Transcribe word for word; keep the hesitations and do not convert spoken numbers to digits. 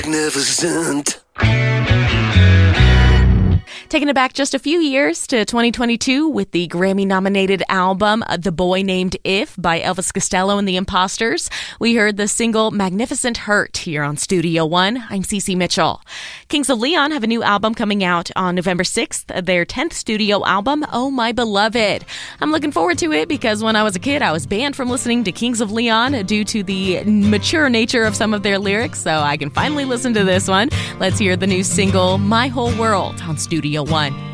Magnificent. Taking it back just a few years to twenty twenty-two with the Grammy-nominated album The Boy Named If by Elvis Costello and the Imposters. We heard the single Magnificent Hurt here on Studio One. I'm Cece Mitchell. Kings of Leon have a new album coming out on November sixth, their tenth studio album, Oh My Beloved. I'm looking forward to it because when I was a kid, I was banned from listening to Kings of Leon due to the mature nature of some of their lyrics, so I can finally listen to this one. Let's hear the new single, My Whole World, on Studio One.